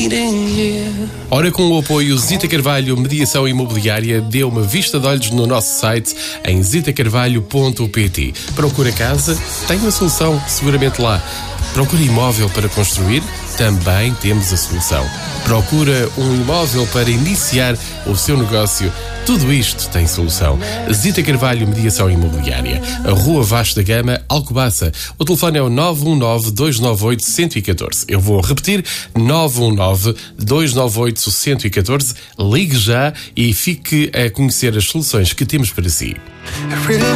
Ora, com o apoio Zita Carvalho Mediação Imobiliária, dê uma vista de olhos no nosso site em zitacarvalho.pt. Procura casa, tem uma solução seguramente lá. Procura imóvel para construir? Também temos a solução. Procura um imóvel para iniciar o seu negócio? Tudo isto tem solução. Zita Carvalho Mediação Imobiliária, a Rua Vasco da Gama, Alcobaça. O telefone é o 919-298-114. Eu vou repetir, 919-298-114. Ligue já e fique a conhecer as soluções que temos para si.